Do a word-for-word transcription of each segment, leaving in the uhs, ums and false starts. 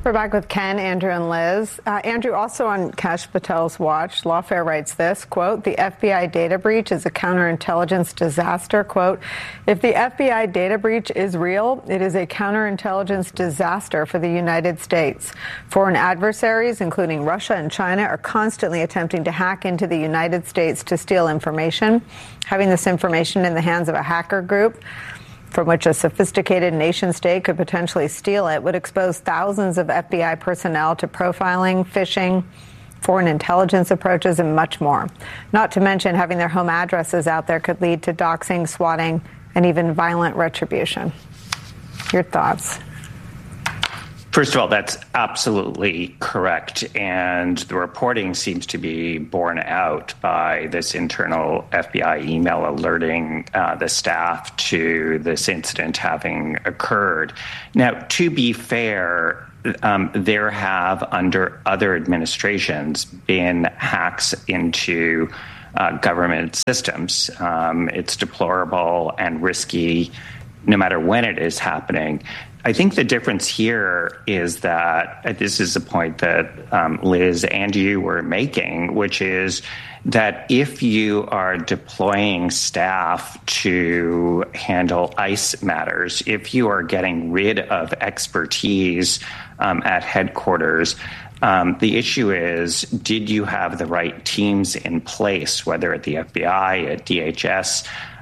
We're back with Ken, Andrew, and Liz. Uh, Andrew, also on Kash Patel's watch, Lawfare writes this, quote, the F B I data breach is a counterintelligence disaster. Quote, if the F B I data breach is real, it is a counterintelligence disaster for the United States. Foreign adversaries, including Russia and China, are constantly attempting to hack into the United States to steal information. Having this information in the hands of a hacker group from which a sophisticated nation state could potentially steal it would expose thousands of F B I personnel to profiling, phishing, foreign intelligence approaches, and much more. Not to mention having their home addresses out there could lead to doxing, swatting, and even violent retribution. Your thoughts? First of all, that's absolutely correct. And the reporting seems to be borne out by this internal F B I email alerting uh, the staff to this incident having occurred. Now, to be fair, um, there have, under other administrations, been hacks into uh, government systems. Um, it's deplorable and risky no matter when it is happening. I think the difference here is that uh, this is the point that um, Liz and you were making, which is that if you are deploying staff to handle ICE matters, if you are getting rid of expertise um, at headquarters, um, the issue is, did you have the right teams in place, whether at the F B I, at D H S,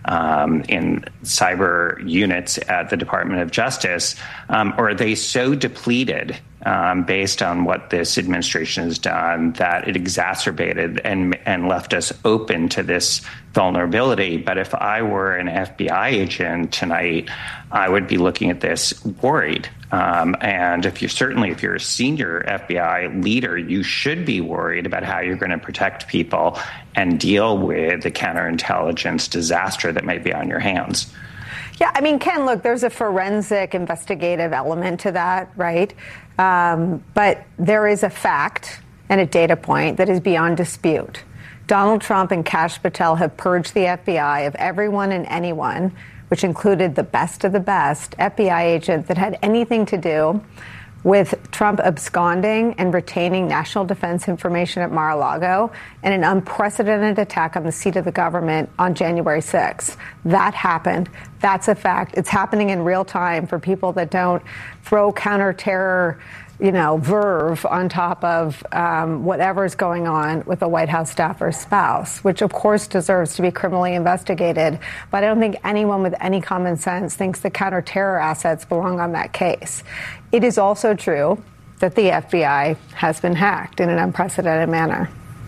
Um, in cyber units at the Department of Justice, um, or are they so depleted um, based on what this administration has done that it exacerbated and, and left us open to this vulnerability? But if I were an F B I agent tonight, I would be looking at this worried. Um, and if you're certainly, if you're a senior F B I leader, you should be worried about how you're going to protect people and deal with the counterintelligence disaster that might be on your hands. Yeah, I mean, Ken, look, there's a forensic investigative element to that, right? Um, but there is a fact and a data point that is beyond dispute. Donald Trump and Kash Patel have purged the F B I of everyone and anyone, which included the best of the best F B I agent that had anything to do with Trump absconding and retaining national defense information at Mar-a-Lago and an unprecedented attack on the seat of the government on January sixth. That happened. That's a fact. It's happening in real time for people that don't throw counterterror, you know, verve on top of um, whatever's going on with a White House staffer's spouse, which of course deserves to be criminally investigated. But I don't think anyone with any common sense thinks the counterterror assets belong on that case. It is also true that the F B I has been hacked in an unprecedented manner.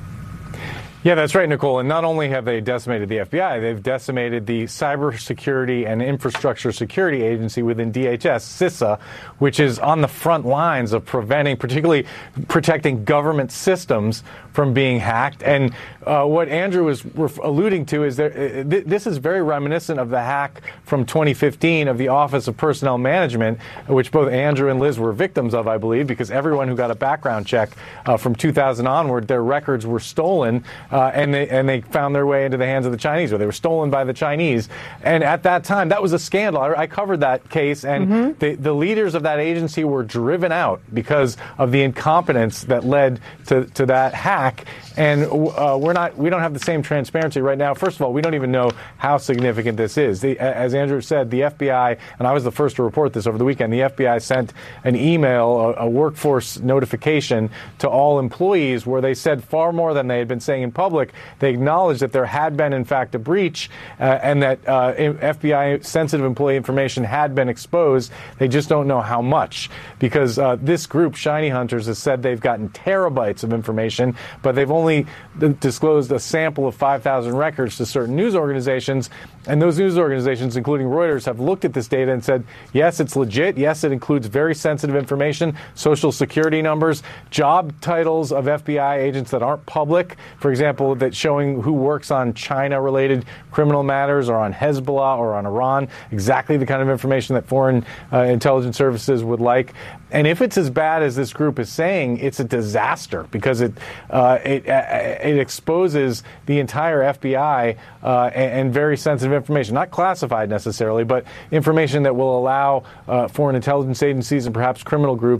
Yeah, that's right, Nicole. And not only have they decimated the F B I, they've decimated the Cybersecurity and Infrastructure Security Agency within D H S, CISA, which is on the front lines of preventing, particularly protecting government systems from being hacked. And uh, what Andrew was alluding to is that th- this is very reminiscent of the hack from twenty fifteen of the Office of Personnel Management, which both Andrew and Liz were victims of, I believe, because everyone who got a background check uh, from two thousand onward, their records were stolen. Uh, and they and they found their way into the hands of the Chinese, or they were stolen by the Chinese. And at that time, that was a scandal. I, I covered that case, and mm-hmm. the, the leaders of that agency were driven out because of the incompetence that led to, to that hack. And uh, we're not, we don't have the same transparency right now. First of all, we don't even know how significant this is. The, as Andrew said, the F B I, and I was the first to report this over the weekend, the F B I sent an email, a, a workforce notification to all employees where they said far more than they had been saying in public. They acknowledged that there had been, in fact, a breach uh, and that uh, F B I sensitive employee information had been exposed. They just don't know how much, because uh, this group, Shiny Hunters, has said they've gotten terabytes of information, but they've only only disclosed a sample of five thousand records to certain news organizations. And those news organizations, including Reuters, have looked at this data and said, yes, it's legit. Yes, it includes very sensitive information, social security numbers, job titles of F B I agents that aren't public. For example, that showing who works on China-related criminal matters or on Hezbollah or on Iran, exactly the kind of information that foreign uh, intelligence services would like. And if it's as bad as this group is saying, it's a disaster because it uh, it, uh, it exposes the entire F B I uh, and, and very sensitive information, not classified necessarily, but information that will allow uh, foreign intelligence agencies and perhaps criminal groups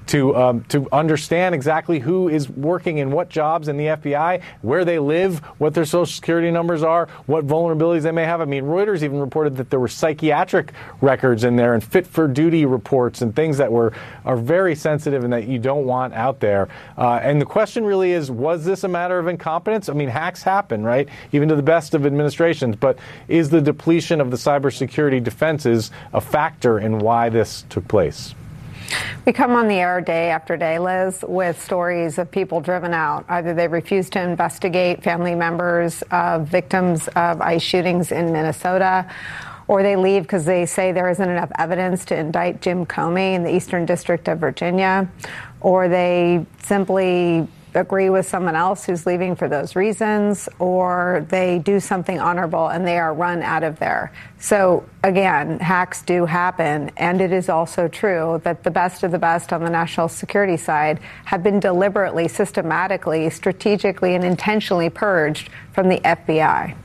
to um, to understand exactly who is working in what jobs in the F B I, where they live, what their social security numbers are, what vulnerabilities they may have. I mean, Reuters even reported that there were psychiatric records in there and fit for duty reports and things that were are very sensitive and that you don't want out there. Uh, and the question really is, was this a matter of incompetence? I mean, hacks happen, right? Even to the best of administrations. But is the depletion of the cybersecurity defenses a factor in why this took place? We come on the air day after day, Liz, with stories of people driven out. Either they refuse to investigate family members of victims of ICE shootings in Minnesota, or they leave because they say there isn't enough evidence to indict Jim Comey in the Eastern District of Virginia, or they simply agree with someone else who's leaving for those reasons, or they do something honorable and they are run out of there. So again, hacks do happen, and it is also true that the best of the best on the national security side have been deliberately, systematically, strategically, and intentionally purged from the F B I.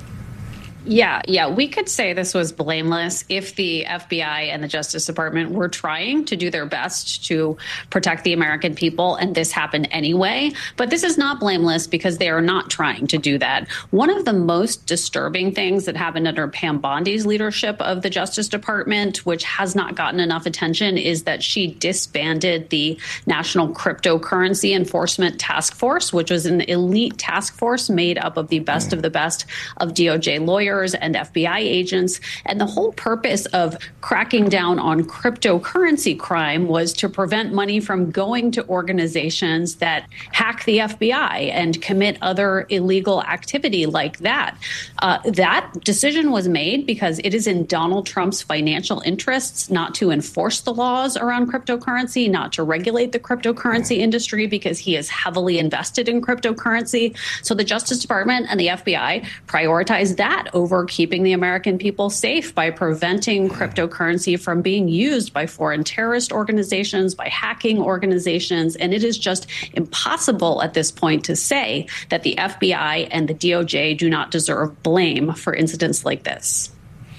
Yeah, yeah, we could say this was blameless if the F B I and the Justice Department were trying to do their best to protect the American people, and this happened anyway. But this is not blameless because they are not trying to do that. One of the most disturbing things that happened under Pam Bondi's leadership of the Justice Department, which has not gotten enough attention, is that she disbanded the National Cryptocurrency Enforcement Task Force, which was an elite task force made up of the best of the best of D O J lawyers and F B I agents. And the whole purpose of cracking down on cryptocurrency crime was to prevent money from going to organizations that hack the F B I and commit other illegal activity like that. Uh, that decision was made because it is in Donald Trump's financial interests not to enforce the laws around cryptocurrency, not to regulate the cryptocurrency industry because he is heavily invested in cryptocurrency. So the Justice Department and the F B I prioritized that over over keeping the American people safe by preventing cryptocurrency from being used by foreign terrorist organizations, by hacking organizations. And it is just impossible at this point to say that the F B I and the D O J do not deserve blame for incidents like this.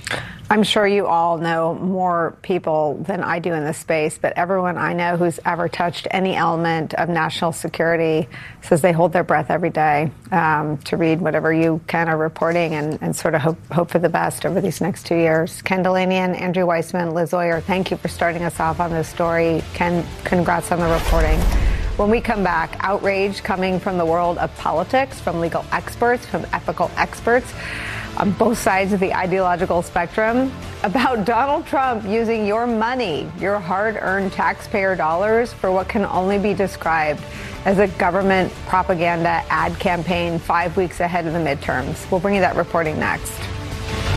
I'm sure you all know more people than I do in this space, but everyone I know who's ever touched any element of national security says they hold their breath every day um, to read whatever you can are reporting and, and sort of hope, hope for the best over these next two years. Ken Dilanian, Andrew Weissman, Liz Oyer, thank you for starting us off on this story. Ken, congrats on the reporting. When we come back, outrage coming from the world of politics, from legal experts, from ethical experts on both sides of the ideological spectrum about Donald Trump using your money, your hard-earned taxpayer dollars, for what can only be described as a government propaganda ad campaign five weeks ahead of the midterms. We'll bring you that reporting next.